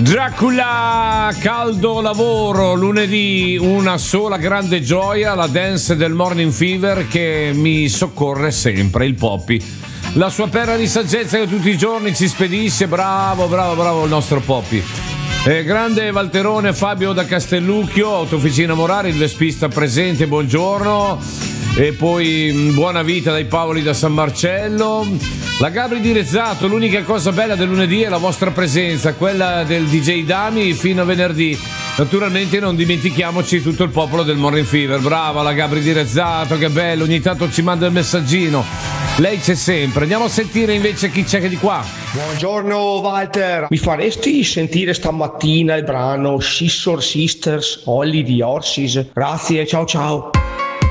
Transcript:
Dracula, caldo lavoro, lunedì una sola grande gioia, la dance del Morning Fever che mi soccorre sempre, il Poppy. La sua perla di saggezza che tutti i giorni ci spedisce, bravo il nostro Poppy. Grande Valterone Fabio da Castellucchio, Autofficina Morari, il vespista presente, buongiorno. E poi buona vita dai Paoli da San Marcello. La Gabri di Rezzato, l'unica cosa bella del lunedì è la vostra presenza, quella del DJ Dami fino a venerdì. Naturalmente non dimentichiamoci tutto il popolo del Morning Fever. Brava la Gabri di Rezzato, che bello, ogni tanto ci manda il messaggino. Lei c'è sempre. Andiamo a sentire invece chi c'è che di qua. Buongiorno Walter, mi faresti sentire stamattina il brano Scissor Sisters, Holly di Orsis? Grazie, ciao ciao.